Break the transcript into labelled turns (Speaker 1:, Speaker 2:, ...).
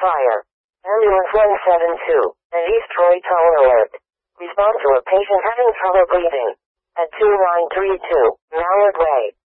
Speaker 1: Fire. Ambulance 172. An East Troy Tower alert. Respond to a patient having trouble breathing. At 2932 Mallard Way.